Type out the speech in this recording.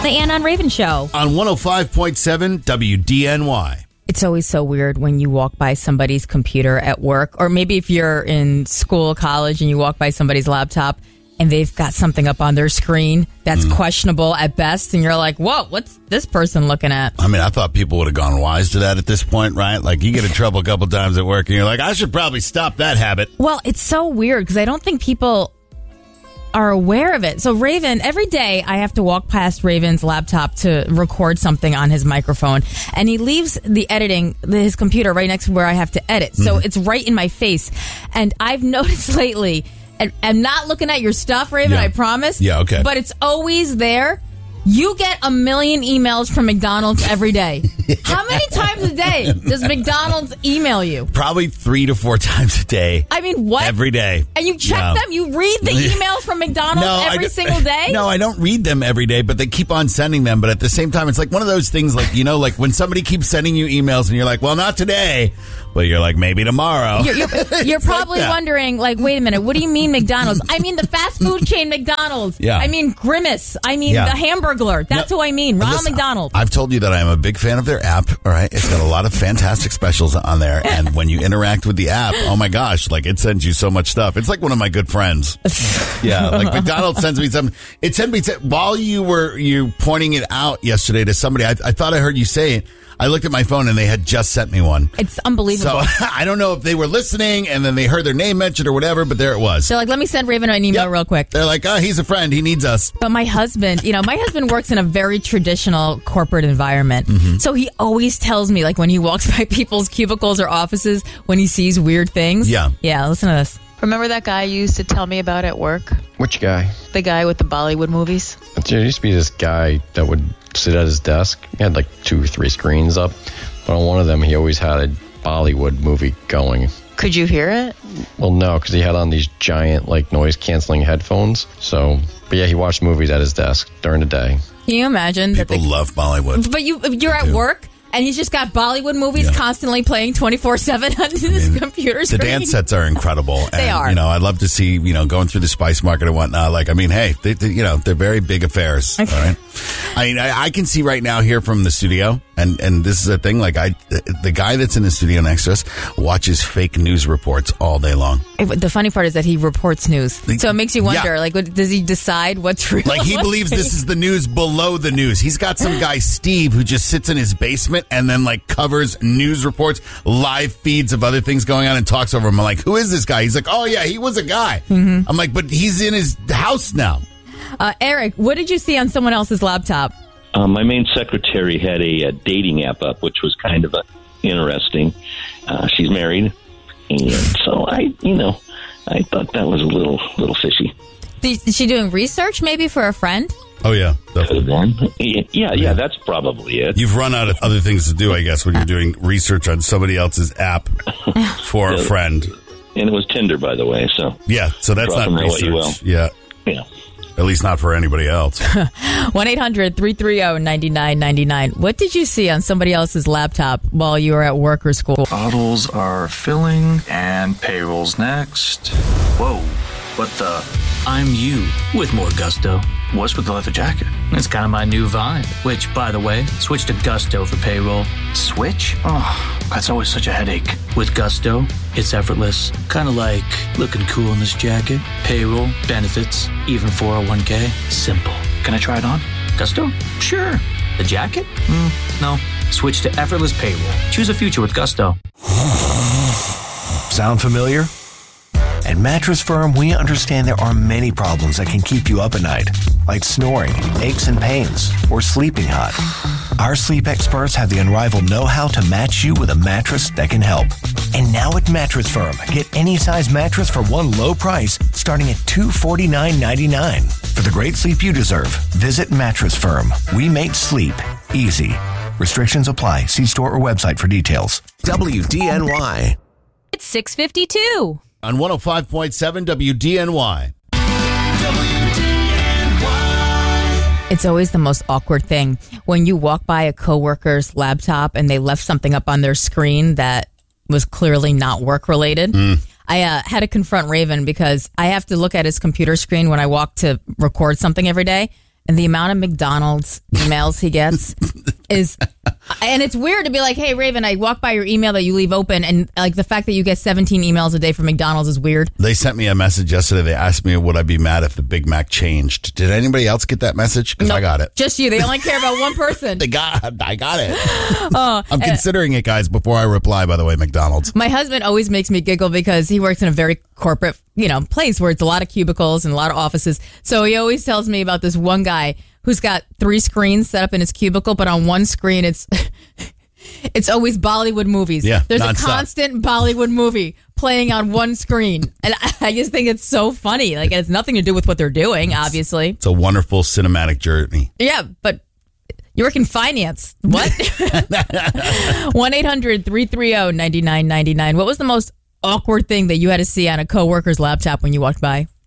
The Ann on Raven Show. On 105.7 WDNY. It's always so weird when you walk by somebody's computer at work, or maybe if you're in school, college, and you walk by somebody's laptop and they've got something up on their screen that's questionable at best, and you're like, whoa, what's this person looking at? I mean, I thought people would have gone wise to that at this point, right? Like, you get in trouble a couple times at work, and you're like, I should probably stop that habit. Well, it's so weird because I don't think people are aware of it. So Raven, every day I have to walk past Raven's laptop to record something on his microphone, and he leaves his computer right next to where I have to edit. So it's right in my face. And I've noticed lately, and I'm not looking at your stuff, Raven, I promise. Yeah, okay. But it's always there. You get a million emails from McDonald's every day. How many times a day does McDonald's email you? Probably 3 to 4 times a day. I mean, what? Every day. And you check them? You read the emails from McDonald's every single day? No, I don't read them every day, but they keep on sending them. But at the same time, it's like one of those things, like, you know, like when somebody keeps sending you emails and you're like, well, not today. But you're like, maybe tomorrow. You're probably wondering, like, wait a minute, what do you mean McDonald's? I mean the fast food chain McDonald's. Yeah. I mean Grimace. I mean the Hamburglar. That's who I mean. Ronald McDonald. I've told you that I am a big fan of their app, all right? It's got a lot of fantastic specials on there. And when you interact with the app, oh my gosh, like it sends you so much stuff. It's like one of my good friends. Yeah, like McDonald's sends me something. It sent me, while you were pointing it out yesterday to somebody, I thought I heard you say it. I looked at my phone and they had just sent me one. It's unbelievable. So I don't know if they were listening and then they heard their name mentioned or whatever, but there it was. They're like, let me send Raven an email real quick. They're like, oh, he's a friend. He needs us. But my husband, works in a very traditional corporate environment. Mm-hmm. So he always tells me, like when he walks by people's cubicles or offices, when he sees weird things. Yeah. Yeah, listen to this. Remember that guy you used to tell me about at work? Which guy? The guy with the Bollywood movies. There used to be this guy that would sit at his desk. He had like 2 or 3 screens up. But on one of them, he always had a Bollywood movie going. Could you hear it? Well, no, because he had on these giant, like, noise-canceling headphones. But yeah, he watched movies at his desk during the day. Can you imagine? People love Bollywood. But you're at work, and he's just got Bollywood movies constantly playing 24/7 on his computer screen. The dance sets are incredible. They are. I'd love to see, going through the spice market and whatnot. Like, I mean, hey, they're very big affairs. All right. I mean, I can see right now here from the studio, and this is a thing, like the guy that's in the studio next to us watches fake news reports all day long. The funny part is that he reports news. So it makes you wonder, like, does he decide what's real? Like, he believes this is the news below the news. He's got some guy, Steve, who just sits in his basement and then, like, covers news reports, live feeds of other things going on and talks over them. I'm like, who is this guy? He's like, oh, yeah, he was a guy. Mm-hmm. I'm like, but he's in his house now. Eric, what did you see on someone else's laptop? My main secretary had a dating app up, which was kind of interesting. She's married, and so I thought that was a little fishy. Is she doing research maybe for a friend? Oh, yeah. Definitely. Yeah, that's probably it. You've run out of other things to do, I guess, when you're doing research on somebody else's app for a friend. And it was Tinder, by the way. So yeah, so that's not research. Yeah. At least not for anybody else. 1-800-330-9999. What did you see on somebody else's laptop while you were at work or school? Bottles are filling and payroll's next. Whoa, what the? I'm you with more gusto. What's with the leather jacket? It's kind of my new vibe, which, by the way, switch to Gusto for payroll. Switch? Oh, that's always such a headache. With Gusto, it's effortless. Kind of like looking cool in this jacket. Payroll, benefits, even 401k. Simple. Can I try it on? Gusto? Sure. The jacket? No. Switch to effortless payroll. Choose a future with Gusto. Sound familiar? At Mattress Firm, we understand there are many problems that can keep you up at night, like snoring, aches and pains, or sleeping hot. Our sleep experts have the unrivaled know-how to match you with a mattress that can help. And now at Mattress Firm, get any size mattress for one low price, starting at $249.99. For the great sleep you deserve, visit Mattress Firm. We make sleep easy. Restrictions apply. See store or website for details. WDNY. It's 6:52. On 105.7 WDNY. It's always the most awkward thing when you walk by a coworker's laptop and they left something up on their screen that was clearly not work-related. I had to confront Raven because I have to look at his computer screen when I walk to record something every day. and the amount of McDonald's emails he gets is, and it's weird to be like, hey, Raven, I walk by your email that you leave open, and like the fact that you get 17 emails a day from McDonald's is weird. They sent me a message yesterday. They asked me, would I be mad if the Big Mac changed? Did anybody else get that message? Because I got it. Just you. They only care about one person. I got it. I'm considering it, guys, before I reply, by the way, McDonald's. My husband always makes me giggle because he works in a very corporate, place where it's a lot of cubicles and a lot of offices. So he always tells me about this one guy who's got 3 screens set up in his cubicle, but on one screen it's always Bollywood movies. Yeah, there's nonstop. a constant Bollywood movie playing on one screen, and I just think it's so funny. Like, it has nothing to do with what they're doing, obviously. It's a wonderful cinematic journey. Yeah, but you work in finance. What? 1-800-330-9999. What was the most awkward thing that you had to see on a coworker's laptop when you walked by?